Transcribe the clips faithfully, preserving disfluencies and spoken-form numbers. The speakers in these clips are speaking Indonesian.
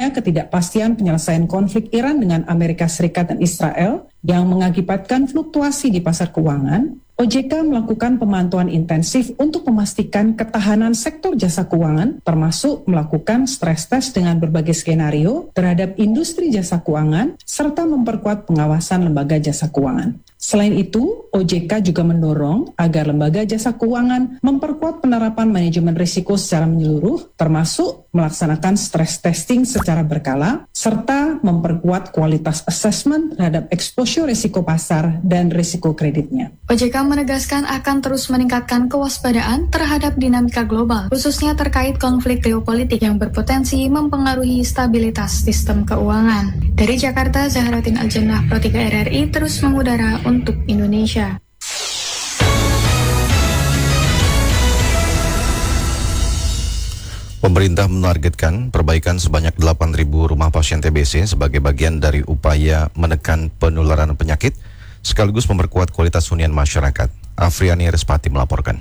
adanya ketidakpastian penyelesaian konflik Iran dengan Amerika Serikat dan Israel yang mengakibatkan fluktuasi di pasar keuangan, O J K melakukan pemantauan intensif untuk memastikan ketahanan sektor jasa keuangan, termasuk melakukan stres tes dengan berbagai skenario terhadap industri jasa keuangan, serta memperkuat pengawasan lembaga jasa keuangan. Selain itu, O J K juga mendorong agar lembaga jasa keuangan memperkuat penerapan manajemen risiko secara menyeluruh, termasuk melaksanakan stress testing secara berkala, serta memperkuat kualitas assessment terhadap exposure risiko pasar dan risiko kreditnya. O J K menegaskan akan terus meningkatkan kewaspadaan terhadap dinamika global, khususnya terkait konflik geopolitik yang berpotensi mempengaruhi stabilitas sistem keuangan. Dari Jakarta, Zahratin Aljannah, Pro tiga R R I terus mengudara untuk Indonesia. Pemerintah menargetkan perbaikan sebanyak delapan ribu rumah pasien T B C sebagai bagian dari upaya menekan penularan penyakit sekaligus memperkuat kualitas hunian masyarakat. Afriani Respati melaporkan.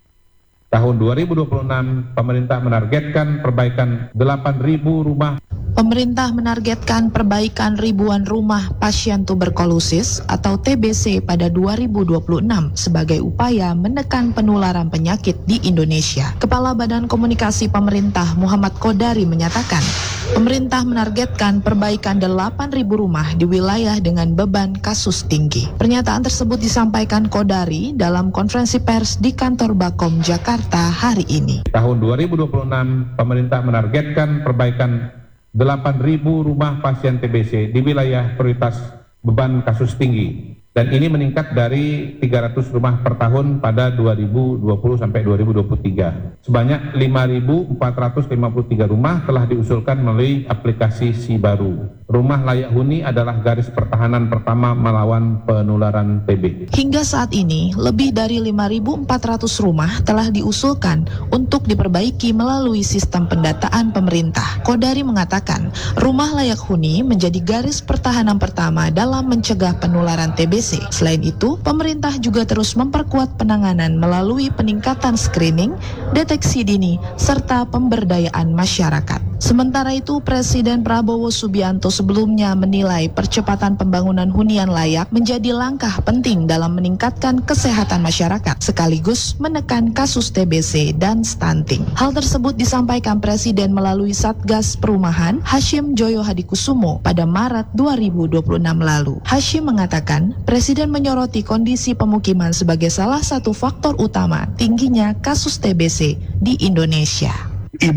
Tahun dua ribu dua puluh enam, pemerintah menargetkan perbaikan delapan ribu rumah. Pemerintah menargetkan perbaikan ribuan rumah pasien tuberkulosis atau T B C pada dua ribu dua puluh enam sebagai upaya menekan penularan penyakit di Indonesia. Kepala Badan Komunikasi Pemerintah Muhammad Kodari menyatakan, pemerintah menargetkan perbaikan delapan ribu rumah di wilayah dengan beban kasus tinggi. Pernyataan tersebut disampaikan Kodari dalam konferensi pers di kantor Bakom Jakarta hari ini. Tahun dua ribu dua puluh enam, pemerintah menargetkan perbaikan delapan ribu rumah pasien T B C di wilayah prioritas beban kasus tinggi, dan ini meningkat dari tiga ratus rumah per tahun pada dua ribu dua puluh sampai dua ribu dua puluh tiga. Sebanyak lima ribu empat ratus lima puluh tiga rumah telah diusulkan melalui aplikasi SIBaru. Rumah layak huni adalah garis pertahanan pertama melawan penularan T B. Hingga saat ini, lebih dari lima ribu empat ratus rumah telah diusulkan untuk diperbaiki melalui sistem pendataan pemerintah. Kodari mengatakan, rumah layak huni menjadi garis pertahanan pertama dalam mencegah penularan T B C. Selain itu, pemerintah juga terus memperkuat penanganan melalui peningkatan screening, deteksi dini, serta pemberdayaan masyarakat. Sementara itu, Presiden Prabowo Subianto sebelumnya menilai percepatan pembangunan hunian layak menjadi langkah penting dalam meningkatkan kesehatan masyarakat, sekaligus menekan kasus T B C dan stunting. Hal tersebut disampaikan Presiden melalui Satgas Perumahan Hashim Joyo Hadikusumo pada Maret dua ribu dua puluh enam lalu. Hashim mengatakan, Presiden menyoroti kondisi pemukiman sebagai salah satu faktor utama tingginya kasus T B C di Indonesia.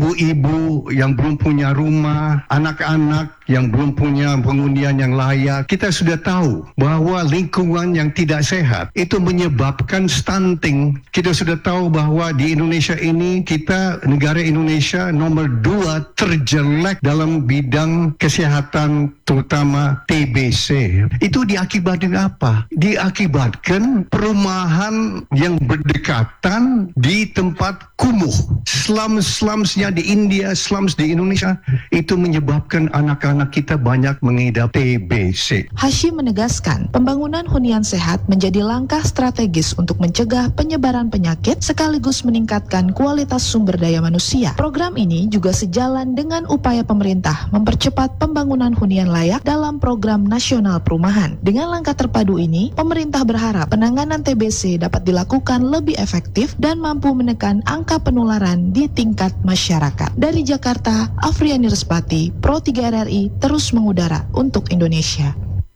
Ibu-ibu yang belum punya rumah, anak-anak yang belum punya penghunian yang layak. Kita sudah tahu bahwa lingkungan yang tidak sehat itu menyebabkan stunting. Kita sudah tahu bahwa di Indonesia ini, kita negara Indonesia nomor dua terjelek dalam bidang kesehatan, terutama T B C. Itu diakibatkan apa? Diakibatkan perumahan yang berdekatan di tempat kumuh. Slums-slumsnya di India, slums di Indonesia, itu menyebabkan anak-anak kita banyak mengidap T B C. Hashim menegaskan, pembangunan hunian sehat menjadi langkah strategis untuk mencegah penyebaran penyakit sekaligus meningkatkan kualitas sumber daya manusia. Program ini juga sejalan dengan upaya pemerintah mempercepat pembangunan hunian layak dalam program nasional perumahan. Dengan langkah terpadu ini, pemerintah berharap penanganan T B C dapat dilakukan lebih efektif dan mampu menekan angka penularan di tingkat masyarakat. Dari Jakarta, Afriani Respati, Pro tiga R R I terus mengudara untuk Indonesia.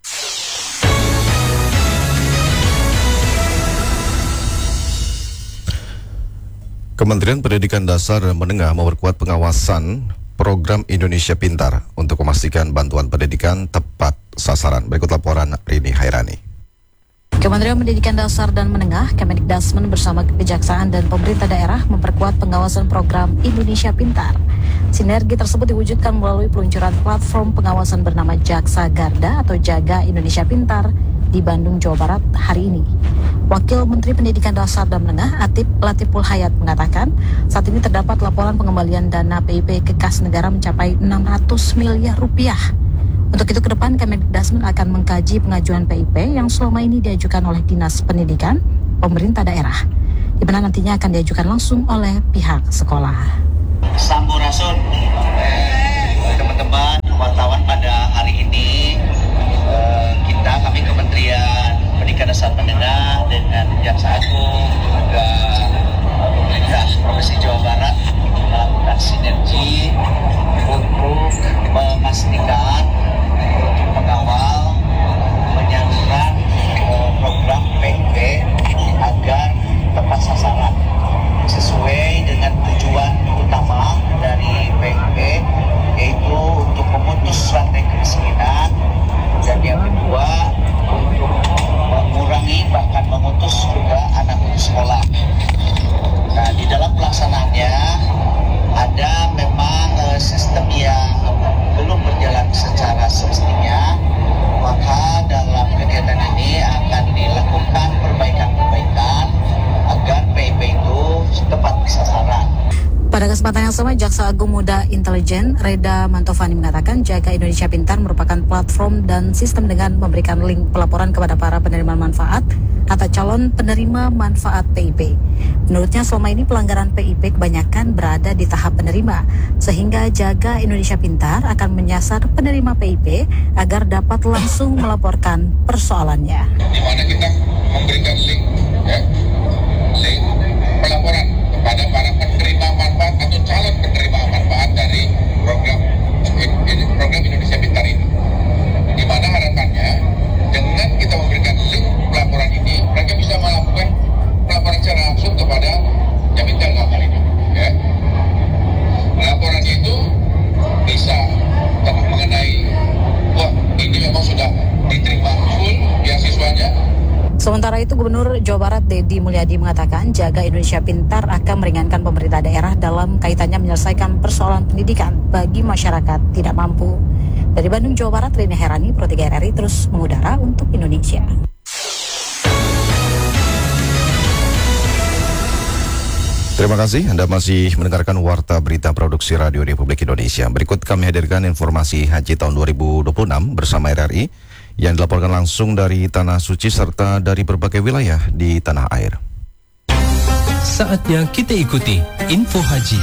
Kementerian Pendidikan Dasar dan Menengah memperkuat pengawasan program Indonesia Pintar untuk memastikan bantuan pendidikan tepat sasaran. Berikut laporan Rini Hairani. Kementerian Pendidikan Dasar dan Menengah, Kemendikdasmen bersama Kejaksaan dan pemerintah daerah memperkuat pengawasan program Indonesia Pintar. Sinergi tersebut diwujudkan melalui peluncuran platform pengawasan bernama Jaksa Garda atau Jaga Indonesia Pintar di Bandung, Jawa Barat hari ini. Wakil Menteri Pendidikan Dasar dan Menengah Atip Latiful Hayat mengatakan, saat ini terdapat laporan pengembalian dana P I P ke kas negara mencapai enam ratus miliar rupiah. Untuk itu ke depan Kemendikdasmen akan mengkaji pengajuan P I P yang selama ini diajukan oleh Dinas Pendidikan, pemerintah daerah, di mana nantinya akan diajukan langsung oleh pihak sekolah. Sampurasun, teman-teman kesempatan yang sama, Jaksa Agung Muda Intelijen Reda Mantovani mengatakan Jaga Indonesia Pintar merupakan platform dan sistem dengan memberikan link pelaporan kepada para penerima manfaat atau calon penerima manfaat P I P. Menurutnya selama ini pelanggaran P I P kebanyakan berada di tahap penerima, sehingga Jaga Indonesia Pintar akan menyasar penerima P I P agar dapat langsung melaporkan persoalannya. Di mana kita memberikan link, ya, link pelaporan kepada para penerima manfaat atau calon penerima manfaat dari program program Indonesia Pintar ini. Di mana harapannya dengan kita memberikan link pelaporan ini, mereka bisa melakukan pelaporan secara langsung kepada Jamintel dalam hal ini. Ya. Laporannya itu bisa mengenai, wah ini memang sudah diterima full beasiswanya. Sementara itu, Gubernur Jawa Barat Deddy Mulyadi mengatakan Jaga Indonesia Pintar akan meringankan pemerintah daerah dalam kaitannya menyelesaikan persoalan pendidikan bagi masyarakat tidak mampu. Dari Bandung, Jawa Barat, Rini Herani, Pro tiga R R I terus mengudara untuk Indonesia. Terima kasih, Anda masih mendengarkan Warta Berita Produksi Radio Republik Indonesia. Berikut kami hadirkan informasi Haji tahun dua ribu dua puluh enam bersama R R I yang dilaporkan langsung dari Tanah Suci serta dari berbagai wilayah di tanah air. Saatnya kita ikuti Info Haji.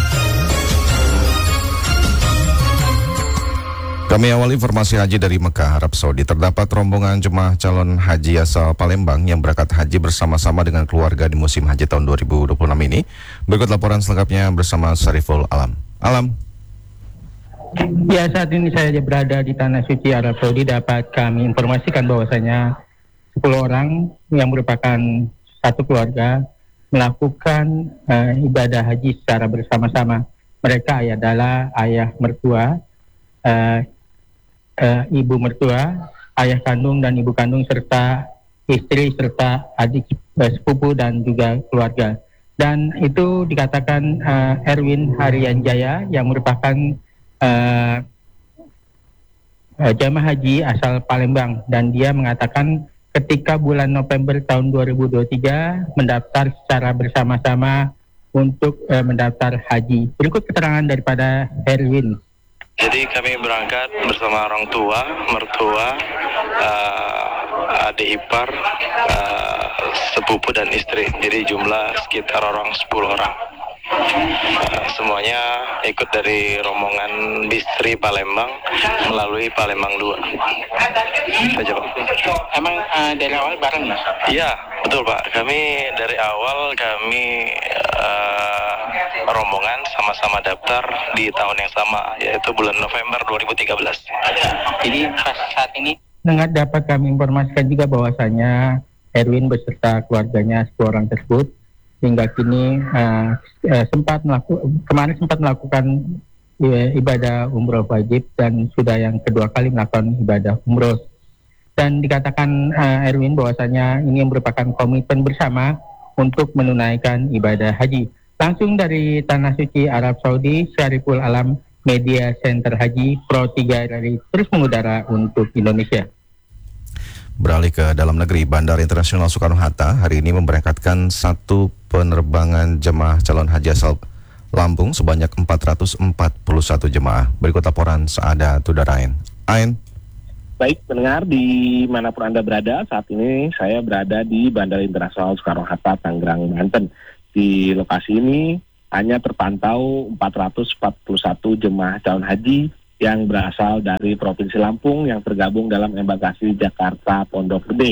Kami awali informasi haji dari Mekah, Arab Saudi. Terdapat rombongan jemaah calon haji asal Palembang yang berangkat haji bersama-sama dengan keluarga di musim haji tahun dua ribu dua puluh enam ini. Berikut laporan selengkapnya bersama Sariful Alam. Alam. Ya, saat ini saya berada di Tanah Suci Arab Saudi. Dapat kami informasikan bahwasanya sepuluh orang yang merupakan satu keluarga melakukan uh, ibadah haji secara bersama-sama. Mereka adalah ayah mertua, uh, uh, ibu mertua, ayah kandung dan ibu kandung, serta istri, serta adik uh, sepupu dan juga keluarga. Dan itu dikatakan uh, Erwin Harianjaya yang merupakan Uh, uh, jamaah haji asal Palembang, dan dia mengatakan ketika bulan November tahun dua ribu dua puluh tiga mendaftar secara bersama-sama untuk uh, mendaftar haji. Berikut keterangan daripada Erwin. Jadi kami berangkat bersama orang tua, mertua, uh, adik ipar, uh, sepupu dan istri. Jadi jumlah sekitar orang sepuluh orang. Uh, semuanya ikut dari rombongan Bisri Palembang melalui Palembang dua. Saja Pak. Emang uh, dari awal bareng ya? Iya, betul Pak. Kami dari awal kami uh, rombongan sama-sama daftar di tahun yang sama, yaitu bulan November dua ribu tiga belas. Jadi pas saat ini dengar dapat kami informasikan juga bahwasanya Erwin beserta keluarganya sepuluh orang tersebut hingga kini uh, uh, sempat melakukan kemarin sempat melakukan uh, ibadah umroh wajib dan sudah yang kedua kali melakukan ibadah umroh. Dan dikatakan uh, Erwin bahwasanya ini merupakan komitmen bersama untuk menunaikan ibadah haji. Langsung dari Tanah Suci Arab Saudi, Syariful Alam, Media Center Haji, Pro tiga R R I terus mengudara untuk Indonesia. Beralih ke dalam negeri, Bandara Internasional Soekarno-Hatta hari ini memberangkatkan satu penerbangan jemaah calon haji asal Lampung sebanyak empat ratus empat puluh satu jemaah. Berikut laporan Saada Tudarain. Ain. Baik, pendengar dimanapun Anda berada, saat ini saya berada di Bandara Internasional Soekarno-Hatta, Tangerang, Banten. Di lokasi ini hanya terpantau empat ratus empat puluh satu jemaah calon haji yang berasal dari Provinsi Lampung yang tergabung dalam embarkasi Jakarta Pondok Gede.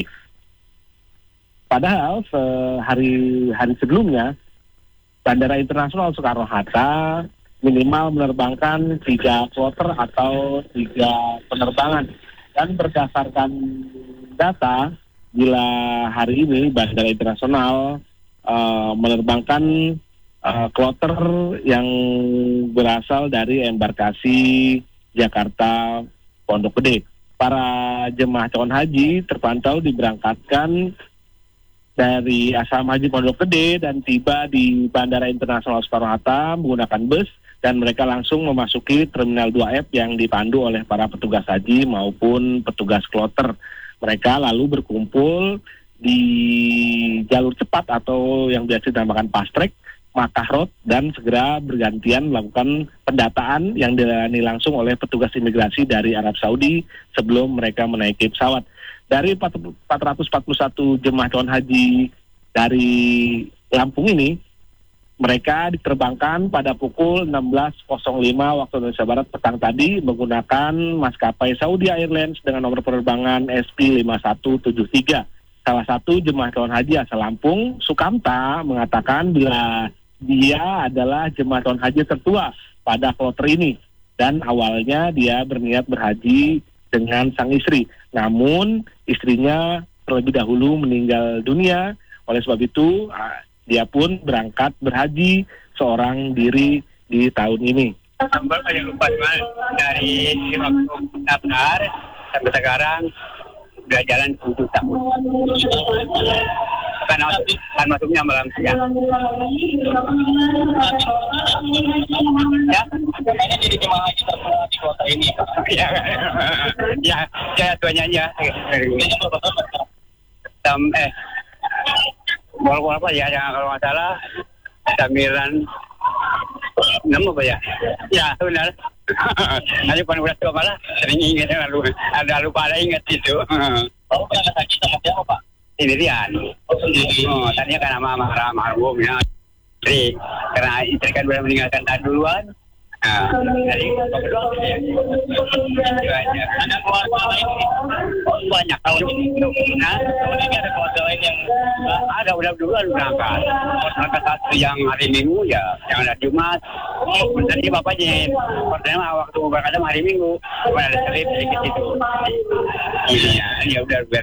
Padahal sehari hari sebelumnya, Bandara Internasional Soekarno-Hatta minimal menerbangkan tiga kloter atau tiga penerbangan. Dan berdasarkan data, bila hari ini Bandara Internasional uh, menerbangkan uh, kloter yang berasal dari embarkasi Jakarta Pondok Gede. Para jemaah calon haji terpantau diberangkatkan dari Asrama Haji Pondok Gede dan tiba di Bandara Internasional Soekarno-Hatta menggunakan bus, dan mereka langsung memasuki Terminal dua F yang dipandu oleh para petugas haji maupun petugas kloter. Mereka lalu berkumpul di jalur cepat atau yang biasa dinamakan fast track Makahrot dan segera bergantian melakukan pendataan yang dilayani langsung oleh petugas imigrasi dari Arab Saudi sebelum mereka menaiki pesawat. Dari empat ratus empat puluh satu jemaah calon haji dari Lampung ini, mereka diterbangkan pada pukul enam belas lima waktu Indonesia Barat petang tadi menggunakan maskapai Saudi Airlines dengan nomor penerbangan S P lima satu tujuh tiga. Salah satu jemaah calon haji asal Lampung, Sukamta, mengatakan bila dia adalah jemaah calon haji tertua pada kloter ini dan awalnya dia berniat berhaji dengan sang istri. Namun istrinya terlebih dahulu meninggal dunia. Oleh sebab itu dia pun berangkat berhaji seorang diri di tahun ini. Sampai banyak lupa dari waktu daftar sampai sekarang udah jalan tujuh tahun. Karena kan masuknya malam siang. Ya, ini jadi jemaah haji tertua di kota ini. Ya, ya, saya tuanya ya. Tam eh, walaupun apa ya, yang kalau nggak salah sembilan enam apa ya? Ya, benar. Nanti pan udah tua malah sering ingat lalu ada lupa ada ingat itu. Kamu pernah haji sama siapa Pak? Sendirian. Oh sendiri. Oh, tadinya kan sama mahram marhum ya. Istri, karena istri kan sudah meninggalkan tahun duluan. Nah, dari ada keluarga lain banyak tahun ini. Nah, tahun ini ada keluarga lain yang ada udah duluan berangkat. Berangkat satu yang hari Minggu ya, yang ada Jumat. Tadi bapaknya, pertama waktu berangkat hari Minggu, ada selip sedikit itu. Ini ya, ya udah ber.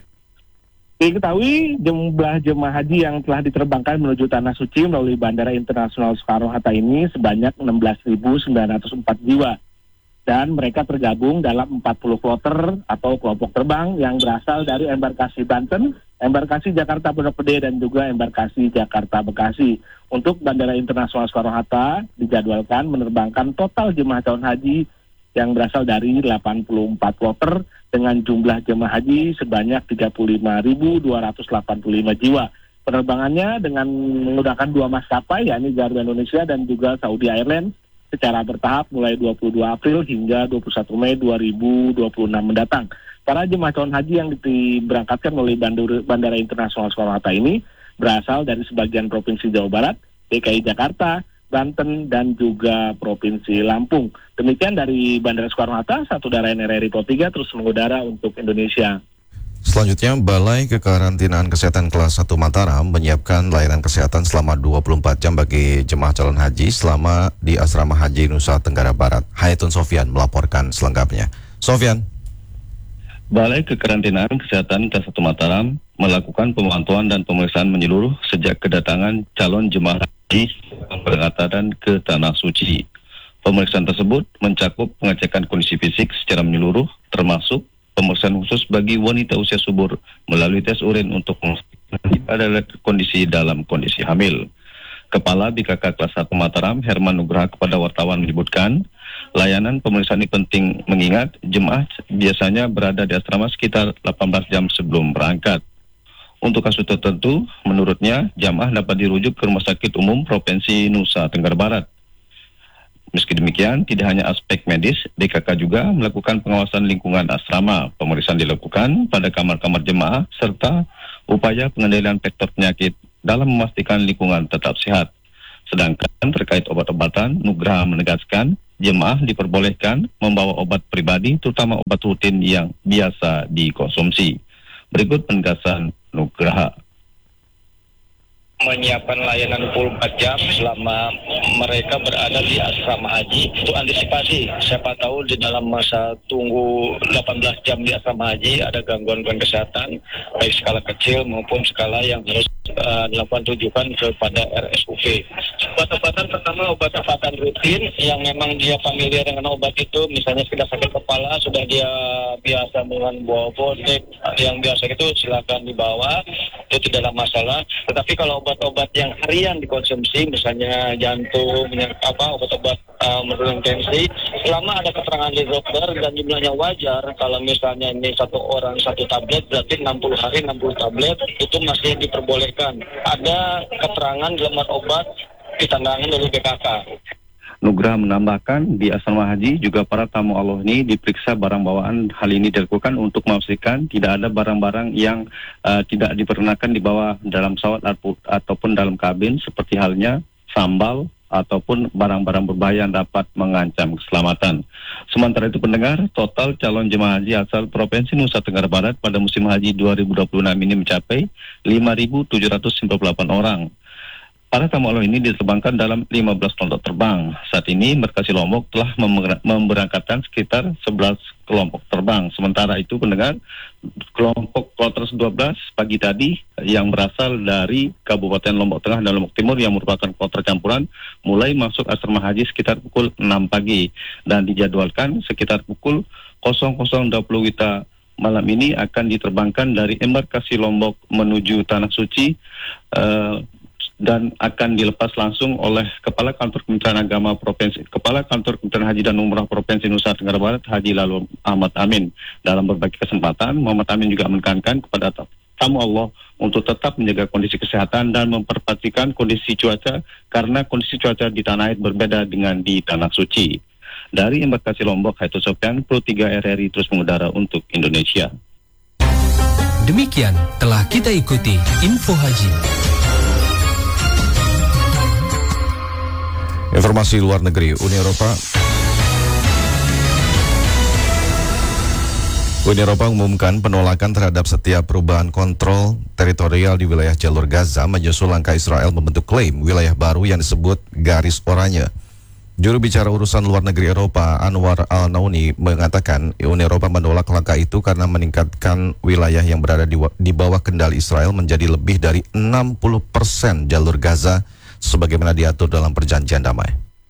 Diketahui jumlah jemaah haji yang telah diterbangkan menuju Tanah Suci melalui Bandara Internasional Soekarno-Hatta ini sebanyak enam belas ribu sembilan ratus empat jiwa. Dan mereka tergabung dalam empat puluh kloter atau kelompok terbang yang berasal dari embarkasi Banten, embarkasi Jakarta Pondok Gede, dan juga embarkasi Jakarta Bekasi. Untuk Bandara Internasional Soekarno-Hatta dijadwalkan menerbangkan total jemaah calon haji yang berasal dari delapan puluh empat kloter dengan jumlah jemaah haji sebanyak tiga puluh lima ribu dua ratus delapan puluh lima jiwa. Penerbangannya dengan menggunakan dua maskapai, yakni Garuda Indonesia dan juga Saudi Airlines, secara bertahap mulai dua puluh dua April hingga dua puluh satu Mei dua ribu dua puluh enam mendatang. Para jemaah calon haji yang diberangkatkan melalui Bandara Internasional Soekarno-Hatta ini berasal dari sebagian Provinsi Jawa Barat, D K I Jakarta, Banten, dan juga Provinsi Lampung. Demikian dari Bandara Soekarno-Hatta, satu darah N R R I Pro tiga terus mengudara untuk Indonesia. Selanjutnya, Balai Kekarantinaan Kesehatan Kelas satu Mataram menyiapkan layanan kesehatan selama dua puluh empat jam bagi jemaah calon haji selama di Asrama Haji Nusa Tenggara Barat. Hayatun Sofyan melaporkan selengkapnya. Sofyan. Balai Kekarantinaan Kesehatan Kelas satu Mataram melakukan pemantauan dan pemeriksaan menyeluruh sejak kedatangan calon jemaah haji keberangkatan ke Tanah Suci. Pemeriksaan tersebut mencakup pengecekan kondisi fisik secara menyeluruh, termasuk pemeriksaan khusus bagi wanita usia subur melalui tes urin untuk memastikan adalah kondisi dalam kondisi hamil. Kepala B K K Kelas satu Mataram, Herman Nugraha, kepada wartawan menyebutkan, layanan pemeriksaan ini penting mengingat jemaah biasanya berada di asrama sekitar delapan belas jam sebelum berangkat. Untuk kasus tertentu, menurutnya, jamaah dapat dirujuk ke Rumah Sakit Umum Provinsi Nusa Tenggara Barat. Meski demikian, tidak hanya aspek medis, D K K juga melakukan pengawasan lingkungan asrama. Pemeriksaan dilakukan pada kamar-kamar jemaah, serta upaya pengendalian faktor penyakit dalam memastikan lingkungan tetap sehat. Sedangkan terkait obat-obatan, Nugraha menegaskan, jemaah diperbolehkan membawa obat pribadi, terutama obat rutin yang biasa dikonsumsi. Berikut penegasan Nugraha. Menyiapkan layanan dua puluh empat jam selama mereka berada di asrama haji untuk antisipasi. Siapa tahu di dalam masa tunggu delapan belas jam di asrama haji ada gangguan-gangguan kesehatan, baik skala kecil maupun skala yang harus uh, dilakukan rujukan kepada R S U P. Obat-obatan pertama obat-obatan rutin yang memang dia familiar dengan obat itu, misalnya sudah sakit kepala, sudah dia biasa dengan bawa botek, yang biasa itu silakan dibawa, itu tidaklah masalah. Tetapi kalau obat-obat yang harian dikonsumsi, misalnya jantung, apa obat-obat uh, menurunkan tensi, selama ada keterangan dari dokter dan jumlahnya wajar, kalau misalnya ini satu orang satu tablet, berarti enam puluh hari enam puluh tablet, itu masih diperbolehkan. Ada keterangan dalam obat ditandangin oleh B K K. Nugraha menambahkan di asrama haji juga para tamu Allah ini diperiksa barang bawaan. Hal ini dilakukan untuk memastikan tidak ada barang-barang yang uh, tidak diperkenakan dibawa dalam pesawat ataupun dalam kabin, seperti halnya sambal ataupun barang-barang berbahaya yang dapat mengancam keselamatan. Sementara itu pendengar, total calon jemaah haji asal Provinsi Nusa Tenggara Barat pada musim haji dua ribu dua puluh enam ini mencapai lima ribu tujuh ratus sembilan puluh delapan orang. Para tamu Allah ini diterbangkan dalam lima belas kelompok terbang. Saat ini Embarkasi Lombok telah memberangkatkan sekitar sebelas kelompok terbang. Sementara itu pendengar, kelompok kloter dua belas pagi tadi yang berasal dari Kabupaten Lombok Tengah dan Lombok Timur yang merupakan kloter campuran mulai masuk asrama haji sekitar pukul enam pagi dan dijadwalkan sekitar pukul nol nol dua puluh Wita malam ini akan diterbangkan dari Embarkasi Lombok menuju Tanah Suci uh, dan akan dilepas langsung oleh Kepala Kantor Kementerian Agama Provinsi, Kepala Kantor Kementerian Haji dan Umrah Provinsi Nusa Tenggara Barat, Haji Lalu Ahmad Amin. Dalam berbagai kesempatan, Muhammad Amin juga menekankan kepada tamu Allah untuk tetap menjaga kondisi kesehatan dan memperhatikan kondisi cuaca, karena kondisi cuaca di tanah air berbeda dengan di Tanah Suci. Dari Embarkasi Lombok, Haito Sofyan, Pro tiga R R I terus mengudara untuk Indonesia. Demikian telah kita ikuti Info Haji. Informasi luar negeri, Uni Eropa Uni Eropa mengumumkan penolakan terhadap setiap perubahan kontrol teritorial di wilayah jalur Gaza menyusul langkah Israel membentuk klaim wilayah baru yang disebut Garis Oranye. Juru bicara urusan luar negeri Eropa, Anwar Al-Nauni, mengatakan Uni Eropa menolak langkah itu karena meningkatkan wilayah yang berada di, di bawah kendali Israel menjadi lebih dari enam puluh persen jalur Gaza sebagaimana diatur dalam perjanjian damai.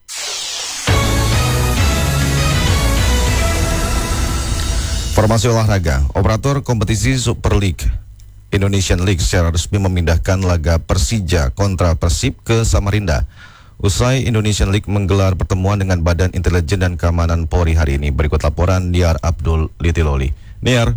Informasi olahraga, operator kompetisi Super League Indonesian League secara resmi memindahkan laga Persija kontra Persib ke Samarinda. Usai Indonesian League menggelar pertemuan dengan Badan Intelijen dan Keamanan Polri hari ini. Berikut laporan Niar Abdul Litiloli. Niar.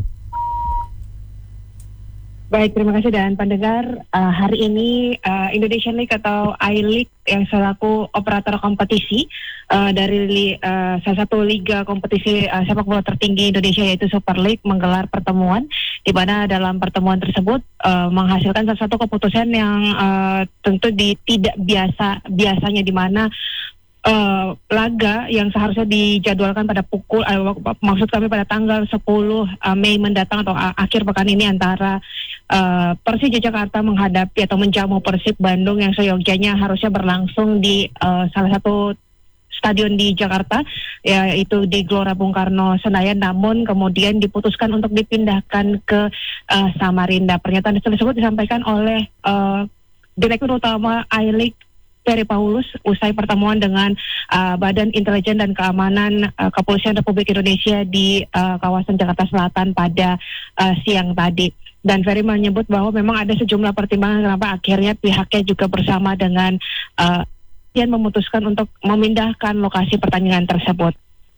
Baik, terima kasih dan pendengar. Uh, hari ini uh, Indonesian League atau I-League yang selaku operator kompetisi uh, dari uh, salah satu liga kompetisi uh, sepak bola tertinggi Indonesia yaitu Super League menggelar pertemuan, di mana dalam pertemuan tersebut uh, menghasilkan salah satu keputusan yang uh, tentu di, tidak biasa biasanya, di mana Uh, laga yang seharusnya dijadwalkan pada pukul, uh, maksud kami pada tanggal sepuluh Mei mendatang atau uh, akhir pekan ini antara uh, Persija Jakarta menghadapi atau menjamu Persib Bandung yang seyogyanya harusnya berlangsung di uh, salah satu stadion di Jakarta, yaitu di Gelora Bung Karno Senayan, namun kemudian diputuskan untuk dipindahkan ke uh, Samarinda. Pernyataan tersebut disampaikan oleh uh, Direktur Utama I-League Ferry Paulus usai pertemuan dengan uh, Badan Intelijen dan Keamanan uh, Kepolisian Republik Indonesia di uh, kawasan Jakarta Selatan pada uh, siang tadi. Dan Ferry menyebut bahwa memang ada sejumlah pertimbangan kenapa akhirnya pihaknya juga bersama dengan uh, yang memutuskan untuk memindahkan lokasi pertandingan tersebut.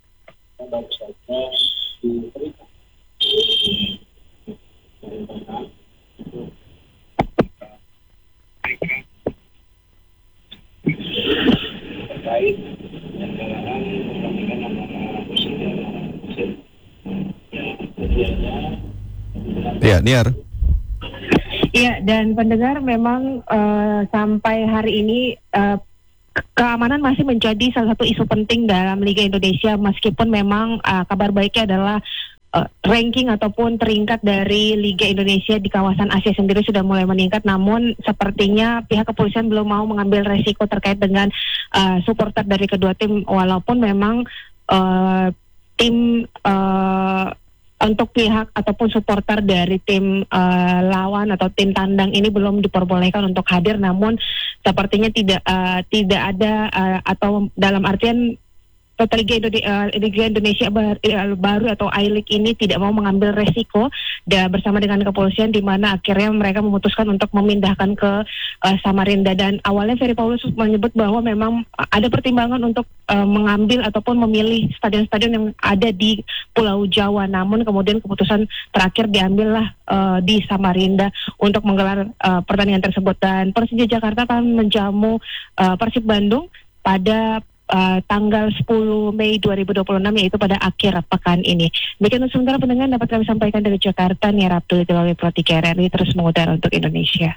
Ya, Niar. Iya, dan pendengar memang uh, sampai hari ini uh, keamanan masih menjadi salah satu isu penting dalam Liga Indonesia, meskipun memang uh, kabar baiknya adalah Uh, ranking ataupun peringkat dari Liga Indonesia di kawasan Asia sendiri sudah mulai meningkat, namun sepertinya pihak kepolisian belum mau mengambil resiko terkait dengan uh, supporter dari kedua tim, walaupun memang uh, tim uh, untuk pihak ataupun supporter dari tim uh, lawan atau tim tandang ini belum diperbolehkan untuk hadir, namun sepertinya tidak uh, tidak ada uh, atau dalam artian Tata Liga, Indone- uh, Liga Indonesia bar- uh, baru atau I-League ini tidak mau mengambil resiko dan bersama dengan kepolisian, di mana akhirnya mereka memutuskan untuk memindahkan ke uh, Samarinda. Dan awalnya Ferry Paulus menyebut bahwa memang ada pertimbangan untuk uh, mengambil ataupun memilih stadion-stadion yang ada di Pulau Jawa, namun kemudian keputusan terakhir diambillah uh, di Samarinda untuk menggelar uh, pertandingan tersebut. Dan Persija Jakarta akan menjamu uh, Persib Bandung pada Uh, tanggal sepuluh Mei dua ribu dua puluh enam, yaitu pada akhir pekan ini. Demikian sementara pendengar dapat kami sampaikan dari Jakarta. Nia Abdul Jalali Pro tiga R R I terus mengudara untuk Indonesia.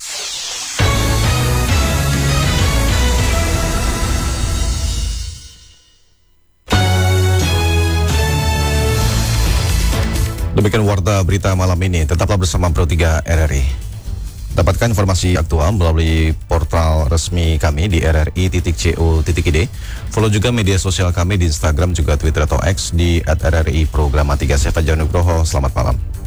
Demikian warta berita malam ini. Tetaplah bersama Pro tiga R R I. Dapatkan informasi aktual melalui portal resmi kami di r r i titik co titik i d. Follow juga media sosial kami di Instagram juga Twitter atau X di at r r i programa tiga. Saya Fajar Nugroho. Selamat malam.